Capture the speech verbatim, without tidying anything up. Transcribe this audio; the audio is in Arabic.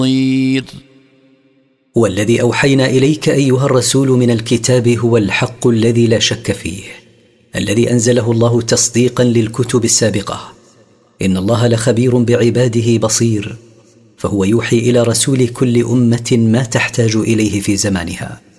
والذي أوحينا إليك أيها الرسول من الكتاب هو الحق الذي لا شك فيه، الذي أنزله الله تصديقا للكتب السابقة. إن الله لخبير بعباده بصير، فهو يوحي إلى رسول كل أمة ما تحتاج إليه في زمانها.